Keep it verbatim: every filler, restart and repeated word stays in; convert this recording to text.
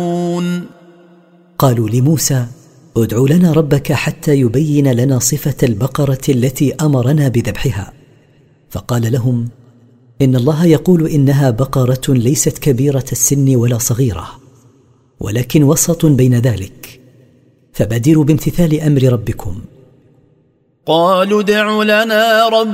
قالوا لموسى ادع لنا ربك حتى يبين لنا صفة البقرة التي أمرنا بذبحها. فقال لهم إن الله يقول إنها بقرة ليست كبيرة السن ولا صغيرة ولكن وسط بين ذلك، فبادروا بامتثال أمر ربكم. قالوا ادع لنا ربك